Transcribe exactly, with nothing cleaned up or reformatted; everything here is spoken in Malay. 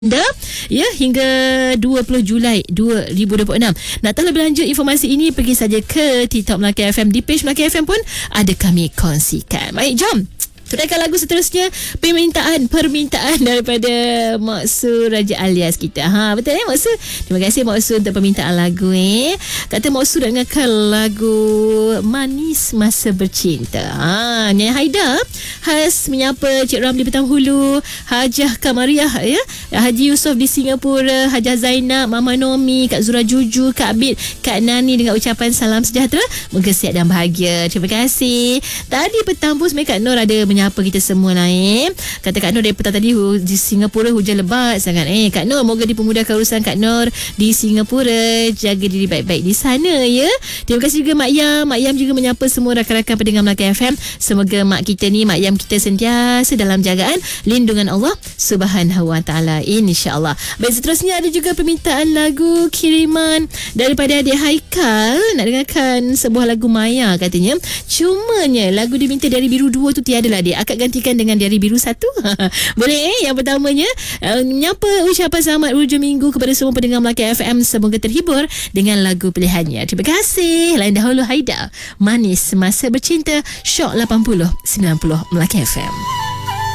anda ya hingga dua puluh Julai dua ribu dua puluh enam. Nak tahu lebih lanjut informasi ini, pergi saja ke TikTok Melaka F M. Di page Melaka F M pun ada kami kongsikan. Baik, jom turunkan lagu seterusnya, permintaan permintaan daripada Mak Su Raja Alias kita. Ha, betul eh Mak Su? Terima kasih Mak Su untuk permintaan lagu eh. Kata Mak Su nak dengarkan lagu Manis Masa Bercinta. Ha, Nyai Haida khas menyapa Cik Ramli Betang Hulu, Hajah Kamariah ya, Haji Yusof di Singapura, Hajah Zainab, Mama Nomi, Kak Zura Juju, Kak Bit, Kak Nani dengan ucapan salam sejahtera, moga sihat dan bahagia. Terima kasih. Tadi petang pun sebenarnya Kak Nur ada menyapa kita semua lah eh. Kata Kak Nur dari petang tadi di Singapura hujan lebat sangat eh. Kak Nur, moga dipermudahkan urusan Kak Nur di Singapura, jaga diri baik-baik di sana ya. Terima kasih juga Mak Yam. Mak Yam juga menyapa semua rakan-rakan pendengar Melaka F M. Semoga mak kita ni, Mak Yam kita sentiasa dalam jagaan lindungan Allah Subhanahu Wa Taala, insya-Allah. Baik, seterusnya ada juga permintaan lagu kiriman daripada adik Haikal, nak dengarkan sebuah lagu Maya katanya. Cumanya lagu diminta dari Biru dua tu tiada lah dia. Akak gantikan dengan dari Biru satu. Boleh eh? Yang pertamanya uh, menyapa ucapan selamat hujung minggu kepada semua pendengar Melaka F M. Semoga terhibur dengan lagu pilihannya. Terima kasih. Lain dahulu Haida, Manis Masa Bercinta, Shock lapan puluh sembilan puluh Melaka F M.